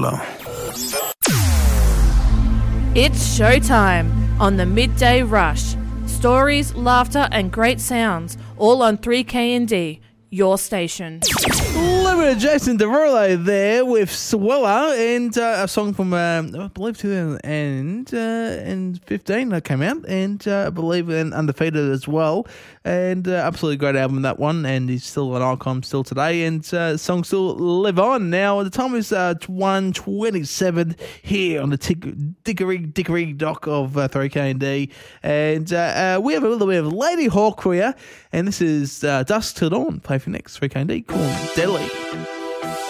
Solo. It's showtime on the Midday Rush. Stories, laughter and great sounds, all on 3KND, your station. Limited Jason Derulo there with Swella, and a song from, I believe, 2015 that came out, and I believe Undefeated as well, and absolutely great album, that one, and he's still an icon still today, and songs still live on. Now, the time is 1:27 here on the Dickory Dock of 3KND, and we have a little bit of Lady Hawk for you, and this is Dusk Till Dawn. Play for next 3KND. Cool. Deadly.